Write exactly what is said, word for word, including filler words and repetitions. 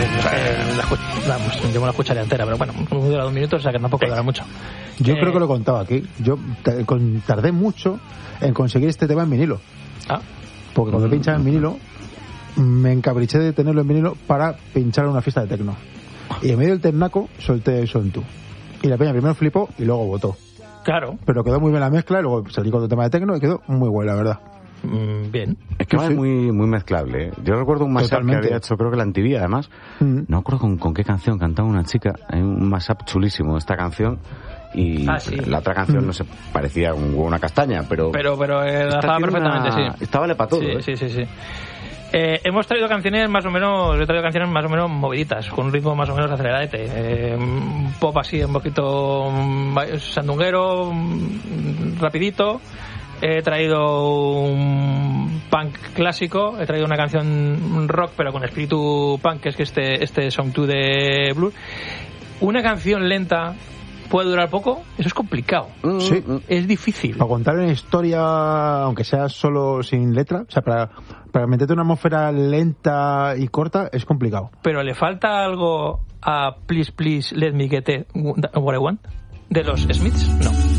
eh, la, vamos, yo me la escucharía entera, pero bueno, dura dos minutos, o sea que tampoco dura mucho. Yo eh, creo que lo he contado aquí. Yo t- con, tardé mucho en conseguir este tema en vinilo. Ah. Porque cuando mm. pinchaba en vinilo, me encapriché de tenerlo en vinilo para pinchar en una fiesta de tecno. Y en medio del ternaco solté eso en tú. Y la peña primero flipó y luego votó. Claro. Pero quedó muy bien la mezcla, y luego salí con otro tema de tecno y quedó muy buena, la verdad. Mm, bien. Es que sí, es sí. muy muy mezclable, ¿eh? Yo recuerdo un mashup que había hecho, creo que la M T V, además. Mm. No recuerdo con, con qué canción cantaba una chica. Hay un mashup chulísimo esta canción. Y ah, sí. la otra canción mm. no se parecía a una castaña, pero... Pero, pero eh, estaba perfectamente, una... sí. Estaba vale para todo, sí, ¿eh? Sí, sí, sí. Eh, hemos traído canciones más o menos, he traído canciones más o menos moviditas, con un ritmo más o menos aceleradete, eh, pop así un poquito sandunguero, rapidito. He traído un punk clásico, he traído una canción rock pero con espíritu punk, que es que este este Song two de Blur. Una canción lenta puede durar poco, eso es complicado. Sí. Es difícil. Para contar una historia, aunque sea solo sin letra, o sea, para, para meterte una atmósfera lenta y corta, es complicado. Pero le falta algo a Please Please Let Me Get It What I Want de los Smiths, no.